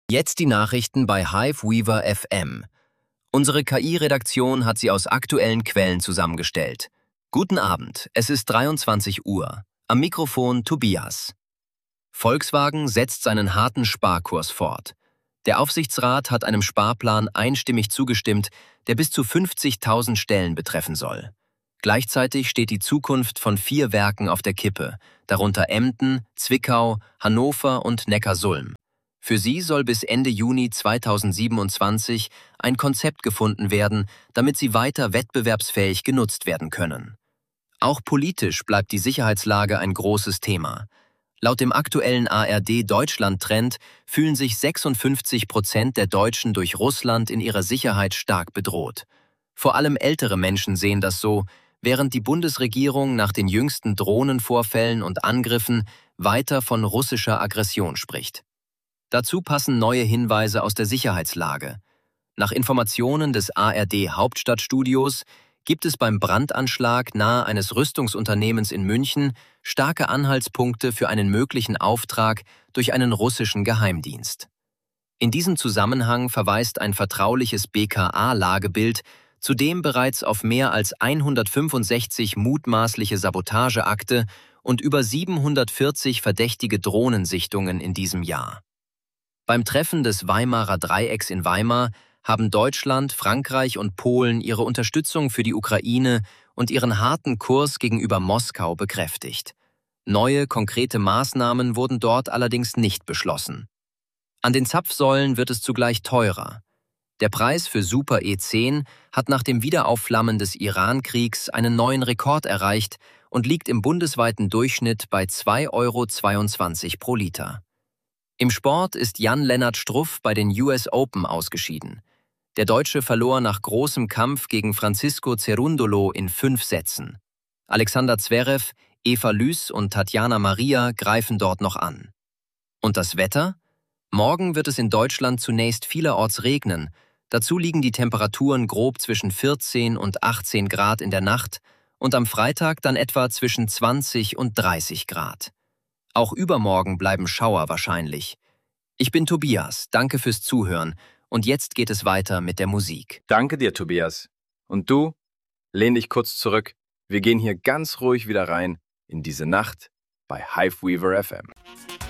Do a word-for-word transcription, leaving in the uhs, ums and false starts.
Jetzt die Nachrichten bei Hive Weaver F M. Unsere K I-Redaktion hat sie aus aktuellen Quellen zusammengestellt. Guten Abend, es ist dreiundzwanzig Uhr. Am Mikrofon Tobias. Volkswagen setzt seinen harten Sparkurs fort. Der Aufsichtsrat hat einem Sparplan einstimmig zugestimmt, der bis zu fünfzigtausend Stellen betreffen soll. Gleichzeitig steht die Zukunft von vier Werken auf der Kippe, darunter Emden, Zwickau, Hannover und Neckarsulm. Für sie soll bis Ende Juni zweitausendsiebenundzwanzig ein Konzept gefunden werden, damit sie weiter wettbewerbsfähig genutzt werden können. Auch politisch bleibt die Sicherheitslage ein großes Thema. Laut dem aktuellen A R D-Deutschland-Trend fühlen sich sechsundfünfzig Prozent der Deutschen durch Russland in ihrer Sicherheit stark bedroht. Vor allem ältere Menschen sehen das so, während die Bundesregierung nach den jüngsten Drohnenvorfällen und Angriffen weiter von russischer Aggression spricht. Dazu passen neue Hinweise aus der Sicherheitslage. Nach Informationen des A R D-Hauptstadtstudios gibt es beim Brandanschlag nahe eines Rüstungsunternehmens in München starke Anhaltspunkte für einen möglichen Auftrag durch einen russischen Geheimdienst. In diesem Zusammenhang verweist ein vertrauliches B K A-Lagebild zudem bereits auf mehr als hundertfünfundsechzig mutmaßliche Sabotageakte und über siebenhundertvierzig verdächtige Drohnensichtungen in diesem Jahr. Beim Treffen des Weimarer Dreiecks in Weimar haben Deutschland, Frankreich und Polen ihre Unterstützung für die Ukraine und ihren harten Kurs gegenüber Moskau bekräftigt. Neue, konkrete Maßnahmen wurden dort allerdings nicht beschlossen. An den Zapfsäulen wird es zugleich teurer. Der Preis für Super E zehn hat nach dem Wiederaufflammen des Iran-Kriegs einen neuen Rekord erreicht und liegt im bundesweiten Durchschnitt bei zwei Euro zweiundzwanzig pro Liter. Im Sport ist Jan-Lennart Struff bei den U S Open ausgeschieden. Der Deutsche verlor nach großem Kampf gegen Francisco Cerundolo in fünf Sätzen. Alexander Zverev, Eva Lüß und Tatjana Maria greifen dort noch an. Und das Wetter? Morgen wird es in Deutschland zunächst vielerorts regnen. Dazu liegen die Temperaturen grob zwischen vierzehn und achtzehn Grad in der Nacht und am Freitag dann etwa zwischen zwanzig und dreißig Grad. Auch übermorgen bleiben Schauer wahrscheinlich. Ich bin Tobias, danke fürs Zuhören und jetzt geht es weiter mit der Musik. Danke dir, Tobias. Und du? Lehn dich kurz zurück. Wir gehen hier ganz ruhig wieder rein in diese Nacht bei Hive Weaver F M.